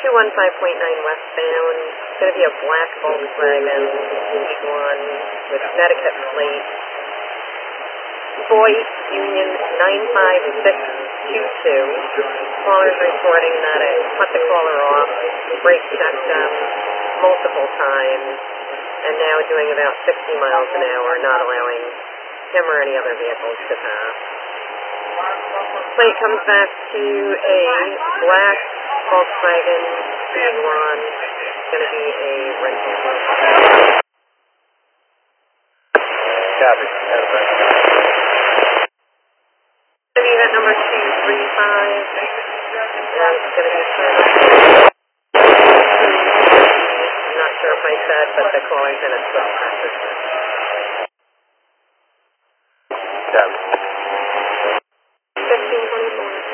215.9 westbound. It's going to be a black Volkswagen Tiguan with Connecticut plate. Boyd Union 95622. Caller's reporting that it cut the caller off, brake checked them multiple times, and now doing about 60 miles an hour, not allowing him or any other vehicles to pass. Plate comes back to a black Volkswagen Tiguan. It's going to be a rental vehicle. Copy. Going to be that number 235. And it's going to be I'm not sure if I said, but the caller's in a 12 passenger. Copy.